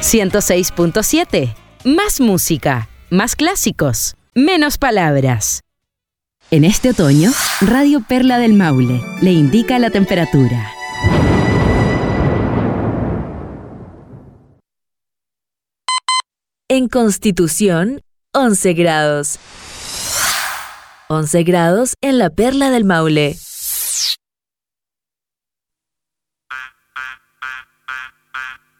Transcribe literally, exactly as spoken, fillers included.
ciento seis punto siete. Más música, más clásicos, menos palabras. En este otoño, Radio Perla del Maule le indica la temperatura. En Constitución, once grados. once grados en la Perla del Maule.